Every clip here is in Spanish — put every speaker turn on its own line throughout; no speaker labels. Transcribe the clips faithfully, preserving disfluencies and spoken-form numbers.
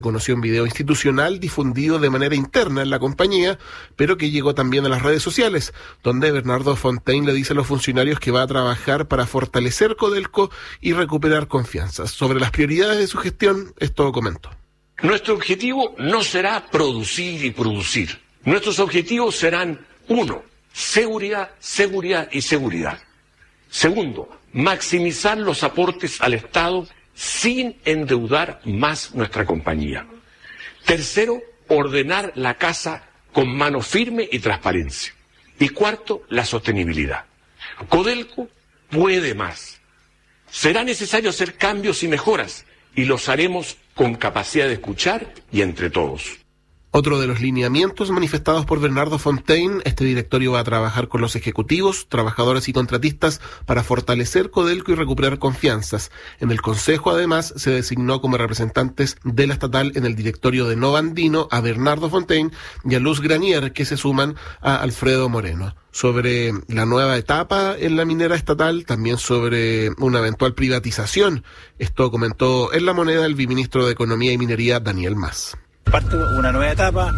Conoció un video institucional difundido de manera interna en la compañía, pero que llegó también a las redes sociales, donde Bernardo Fontaine le dice a los funcionarios que va a trabajar para fortalecer Codelco y recuperar confianza. Sobre las prioridades de su gestión, esto comentó.
Nuestro objetivo no será producir y producir. Nuestros objetivos serán, uno, seguridad, seguridad y seguridad. Segundo, maximizar los aportes al Estado sin endeudar más nuestra compañía. Tercero, ordenar la casa con mano firme y transparencia. Y cuarto, la sostenibilidad. Codelco puede más. Será necesario hacer cambios y mejoras, y los haremos con capacidad de escuchar y entre todos.
Otro de los lineamientos manifestados por Bernardo Fontaine, este directorio va a trabajar con los ejecutivos, trabajadores y contratistas para fortalecer Codelco y recuperar confianzas. En el Consejo, además, se designó como representantes de la estatal en el directorio de Nova Andino a Bernardo Fontaine y a Luz Granier, que se suman a Alfredo Moreno. Sobre la nueva etapa en la minera estatal, también sobre una eventual privatización. Esto comentó en La Moneda el viceministro de Economía y Minería, Daniel Mas.
Parte una nueva etapa,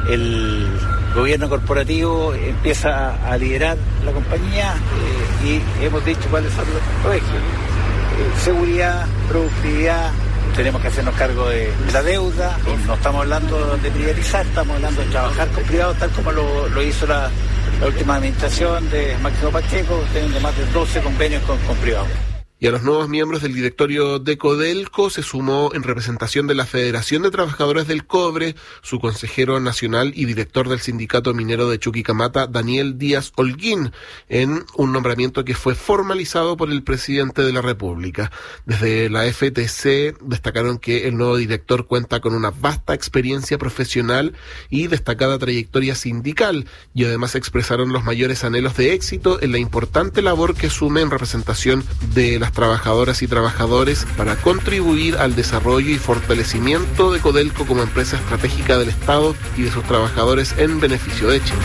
el gobierno corporativo empieza a liderar la compañía eh, y hemos dicho cuáles son los ejes. Eh, seguridad, productividad, tenemos que hacernos cargo de la deuda, no estamos hablando de privatizar, estamos hablando de trabajar con privados tal como lo, lo hizo la, la última administración de Máximo Pacheco, teniendo más de doce convenios con, con privados.
Y a los nuevos miembros del directorio de Codelco se sumó en representación de la Federación de Trabajadores del Cobre, su consejero nacional y director del sindicato minero de Chuquicamata, Daniel Díaz Holguín, en un nombramiento que fue formalizado por el presidente de la República. Desde la F T C destacaron que el nuevo director cuenta con una vasta experiencia profesional y destacada trayectoria sindical, y además expresaron los mayores anhelos de éxito en la importante labor que asume en representación de las trabajadoras y trabajadores para contribuir al desarrollo y fortalecimiento de Codelco como empresa estratégica del Estado y de sus trabajadores en beneficio de Chile.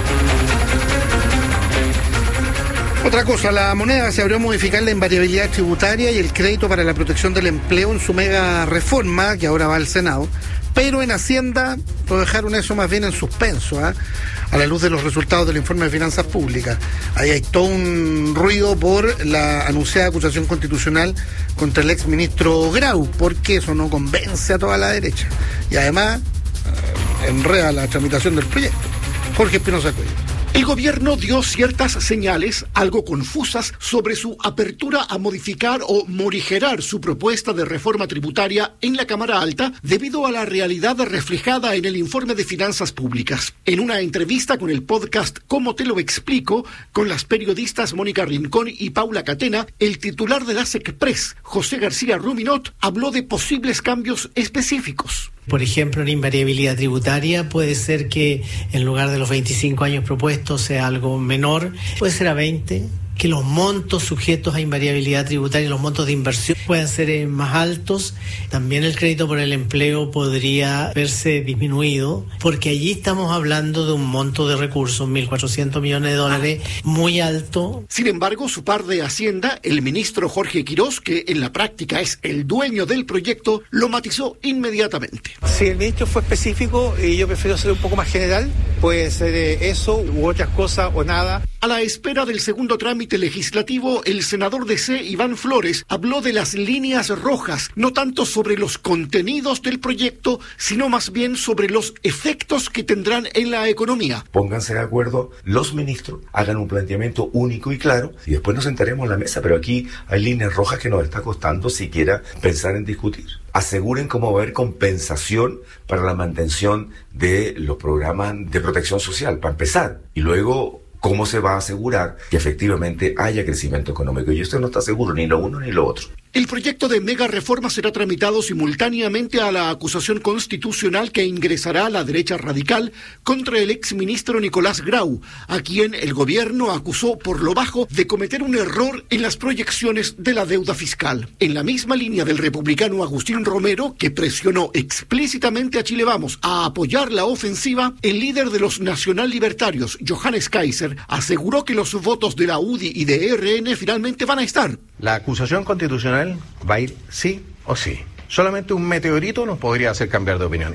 Otra cosa, La Moneda se abrió a modificar la invariabilidad tributaria y el crédito para la protección del empleo en su mega reforma, que ahora va al Senado, pero en Hacienda lo dejaron eso más bien en suspenso, ¿eh? a la luz de los resultados del informe de finanzas públicas. Ahí hay todo un ruido por la anunciada acusación constitucional contra el exministro Grau, porque eso no convence a toda la derecha. Y además eh, enreda la tramitación del proyecto. Jorge Espinosa Cuello.
El gobierno dio ciertas señales, algo confusas, sobre su apertura a modificar o morigerar su propuesta de reforma tributaria en la Cámara Alta debido a la realidad reflejada en el informe de finanzas públicas. En una entrevista con el podcast ¿Cómo te lo explico?, con las periodistas Mónica Rincón y Paula Catena, el titular de la SECPRES, José García Ruminot, habló de posibles cambios específicos.
Por ejemplo, en invariabilidad tributaria puede ser que en lugar de los veinticinco años propuestos sea algo menor, puede ser a veinte, que los montos sujetos a invariabilidad tributaria, los montos de inversión puedan ser eh, más altos. También el crédito por el empleo podría verse disminuido, porque allí estamos hablando de un monto de recursos, mil cuatrocientos millones de dólares, muy alto.
Sin embargo, su par de Hacienda, el ministro Jorge Quirós, que en la práctica es el dueño del proyecto, lo matizó inmediatamente.
Si el ministro fue específico y yo prefiero ser un poco más general, puede ser eh, eso u otras cosas o nada.
A la espera del segundo trámite legislativo, el senador D C, Iván Flores, habló de las líneas rojas, no tanto sobre los contenidos del proyecto, sino más bien sobre los efectos que tendrán en la economía.
Pónganse de acuerdo los ministros, hagan un planteamiento único y claro, y después nos sentaremos en la mesa, pero aquí hay líneas rojas que nos está costando siquiera pensar en discutir. Aseguren cómo va a haber compensación para la mantención de los programas de protección social, para empezar, y luego cómo se va a asegurar que efectivamente haya crecimiento económico. Y esto no está seguro ni lo uno ni lo otro.
El proyecto de mega reforma será tramitado simultáneamente a la acusación constitucional que ingresará la derecha radical contra el exministro Nicolás Grau, a quien el gobierno acusó por lo bajo de cometer un error en las proyecciones de la deuda fiscal. En la misma línea del republicano Agustín Romero, que presionó explícitamente a Chile Vamos a apoyar la ofensiva, el líder de los nacional libertarios, Johannes Kaiser, aseguró que los votos de la U D I y de E R N finalmente van a estar.
La acusación constitucional va a ir sí o sí. Solamente un meteorito nos podría hacer cambiar de opinión.